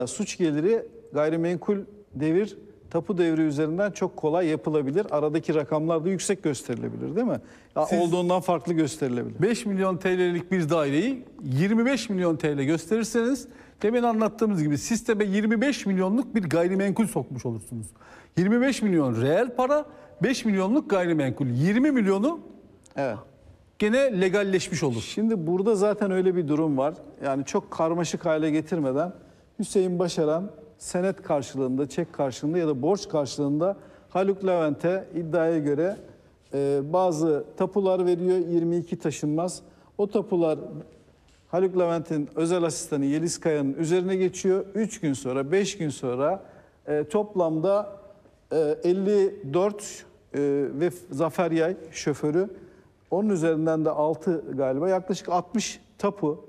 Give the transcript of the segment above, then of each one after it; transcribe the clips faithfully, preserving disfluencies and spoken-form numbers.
Suç geliri gayrimenkul devir, tapu devri üzerinden çok kolay yapılabilir. Aradaki rakamlar da yüksek gösterilebilir, değil mi? Ya Siz olduğundan farklı gösterilebilir. beş milyon T L'lik bir daireyi yirmi beş milyon T L gösterirseniz demin anlattığımız gibi sisteme yirmi beş milyonluk bir gayrimenkul sokmuş olursunuz. yirmi beş milyon reel para, beş milyonluk gayrimenkul. yirmi milyonu Evet. gene legalleşmiş olur. Şimdi burada zaten öyle bir durum var. Yani çok karmaşık hale getirmeden Hüseyin Başaran senet karşılığında, çek karşılığında ya da borç karşılığında Haluk Levent'e iddiaya göre e, bazı tapular veriyor, yirmi iki taşınmaz. O tapular Haluk Levent'in özel asistanı Yeliz Kaya'nın üzerine geçiyor. üç gün sonra, beş gün sonra e, toplamda e, elli dört e, ve Zafer Yay şoförü, onun üzerinden de altı galiba, yaklaşık altmış tapu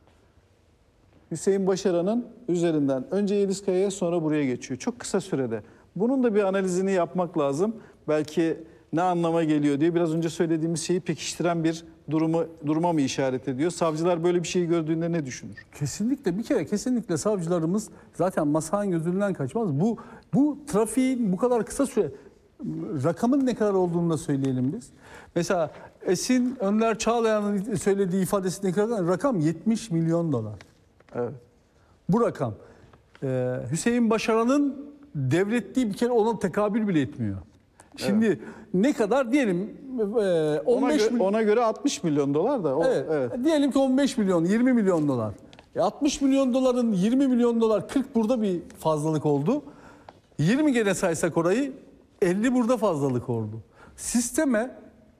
Hüseyin Başaran'ın üzerinden önce Yeliz Kaya'ya sonra buraya geçiyor. Çok kısa sürede. Bunun da bir analizini yapmak lazım. Belki ne anlama geliyor diye biraz önce söylediğimiz şeyi pekiştiren bir durumu duruma mı işaret ediyor? Savcılar böyle bir şeyi gördüğünde ne düşünür? Kesinlikle, bir kere kesinlikle savcılarımız zaten masanın gözünden kaçmaz. Bu bu trafiğin bu kadar kısa süre, rakamın ne kadar olduğunu da söyleyelim biz. Mesela Esin Önder Çağlayan'ın söylediği ifadesi ne kadar? Rakam yetmiş milyon dolar. Evet. Bu rakam Ee, Hüseyin Başaran'ın devrettiği bir kere ona tekabül bile etmiyor. Şimdi evet. Ne kadar diyelim e, on beş ona, gö milyon, ona göre altmış milyon dolar da. O, evet, evet. Diyelim ki on beş milyon, yirmi milyon dolar. E altmış milyon doların yirmi milyon dolar, kırk burada bir fazlalık oldu. yirmi gene saysak orayı, elli burada fazlalık oldu. Sisteme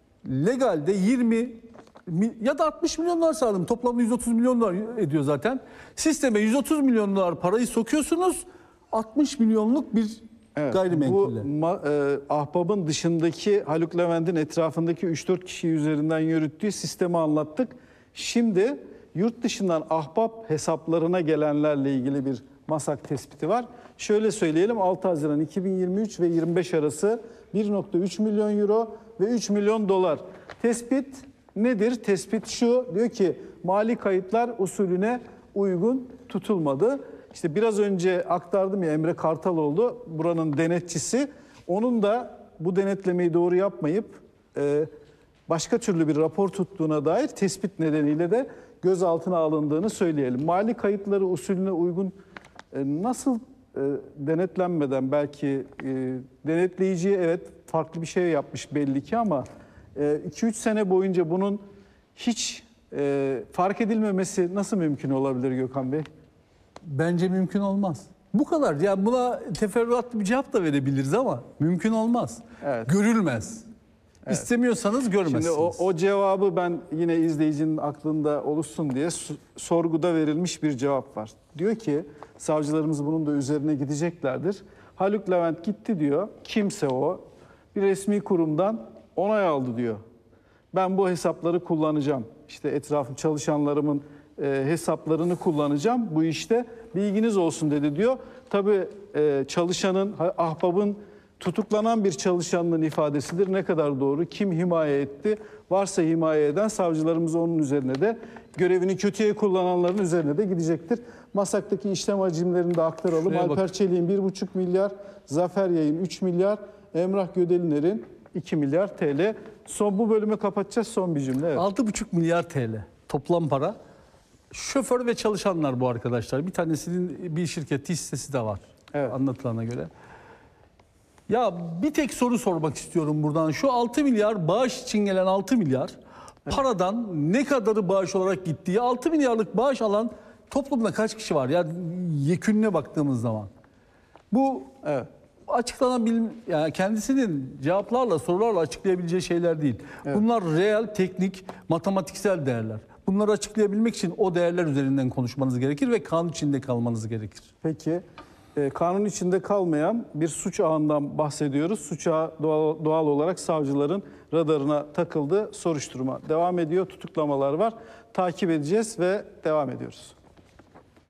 legalde yirmi ya da altmış milyon dolar sağladım. Toplamda yüz otuz milyon dolar ediyor zaten. Sisteme yüz otuz milyon dolar parayı sokuyorsunuz. altmış milyonluk bir evet, gayrimenkulle. Bu e, ahbabın dışındaki Haluk Levent'in etrafındaki üç dört kişi üzerinden yürüttüğü sistemi anlattık. Şimdi yurt dışından ahbap hesaplarına gelenlerle ilgili bir MASAK tespiti var. Şöyle söyleyelim, altı Haziran iki bin yirmi üç ve yirmi beş arası bir nokta üç milyon euro ve üç milyon dolar. Tespit nedir? Tespit şu, diyor ki mali kayıtlar usulüne uygun tutulmadı. İşte biraz önce aktardım ya, Emre Kartaloğlu buranın denetçisi. Onun da bu denetlemeyi doğru yapmayıp e, başka türlü bir rapor tuttuğuna dair tespit nedeniyle de gözaltına alındığını söyleyelim. Mali kayıtları usulüne uygun e, nasıl e, denetlenmeden, belki e, denetleyici evet farklı bir şey yapmış belli ki, ama iki üç sene boyunca bunun hiç e, fark edilmemesi nasıl mümkün olabilir Gökhan Bey? Bence mümkün olmaz. Bu kadar. Yani buna teferruatlı bir cevap da verebiliriz ama mümkün olmaz. Evet. Görülmez. Evet. İstemiyorsanız görmezsiniz. Şimdi o, o cevabı ben yine izleyicinin aklında oluşsun diye sorguda verilmiş bir cevap var. Diyor ki savcılarımız bunun da üzerine gideceklerdir. Haluk Levent gitti diyor. Kimse o bir resmi kurumdan onay aldı diyor. Ben bu hesapları kullanacağım. İşte etrafım çalışanlarımın e, hesaplarını kullanacağım bu işte. Bilginiz olsun dedi diyor. Tabii e, çalışanın, ahbabın tutuklanan bir çalışanın ifadesidir. Ne kadar doğru? Kim himaye etti? Varsa himaye eden, savcılarımız onun üzerine de, görevini kötüye kullananların üzerine de gidecektir. MASAK'taki işlem hacimlerini de aktaralım. Şuraya Alper bak. Çelik'in bir buçuk milyar, Zafer Yay'ın üç milyar, Emrah Gödeliner'in iki milyar T L. Son bu bölümü kapatacağız, son bir cümle. Evet. altı buçuk milyar T L toplam para. Şoför ve çalışanlar bu arkadaşlar. Bir tanesinin bir şirket hissesi de var. Evet. Anlatılana göre. Ya bir tek soru sormak istiyorum buradan. Şu altı milyar bağış için gelen altı milyar paradan ne kadarı bağış olarak gittiği, altı milyarlık bağış alan toplumda kaç kişi var? Yani yekününe baktığımız zaman. Bu evet. Açıklanabil, yani kendisinin cevaplarla, sorularla açıklayabileceği şeyler değil. Evet. Bunlar reel, teknik, matematiksel değerler. Bunları açıklayabilmek için o değerler üzerinden konuşmanız gerekir ve kanun içinde kalmanız gerekir. Peki, e, kanun içinde kalmayan bir suç ağından bahsediyoruz. Suç ağı doğal, doğal olarak savcıların radarına takıldı. Soruşturma devam ediyor, tutuklamalar var. Takip edeceğiz ve devam ediyoruz.